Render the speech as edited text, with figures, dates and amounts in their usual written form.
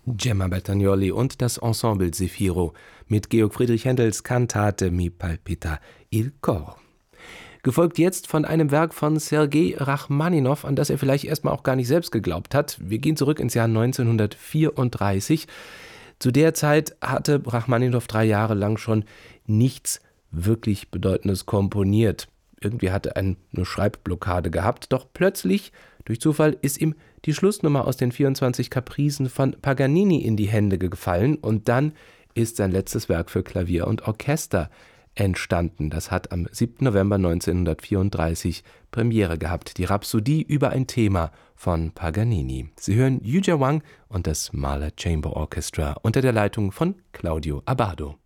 Gemma Bertagnolli und das Ensemble Zefiro mit Georg Friedrich Händels Kantate Mi palpita il cor. Gefolgt jetzt von einem Werk von Sergei Rachmaninow, an das er vielleicht erstmal auch gar nicht selbst geglaubt hat. Wir gehen zurück ins Jahr 1934. Zu der Zeit hatte Rachmaninow 3 Jahre lang schon nichts wirklich Bedeutendes komponiert. Irgendwie hatte er eine Schreibblockade gehabt, doch plötzlich, durch Zufall, ist ihm die Schlussnummer aus den 24 Kapricen von Paganini in die Hände gefallen und dann ist sein letztes Werk für Klavier und Orchester entstanden. Das hat am 7. November 1934 Premiere gehabt, die Rhapsodie über ein Thema von Paganini. Sie hören Yuja Wang und das Mahler Chamber Orchestra unter der Leitung von Claudio Abbado.